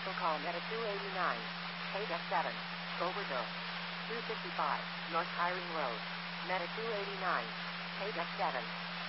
Also call Meta 289, Paydeck 7, Overdose. 255, North Hiring Road. Meta 289, Paydeck 7.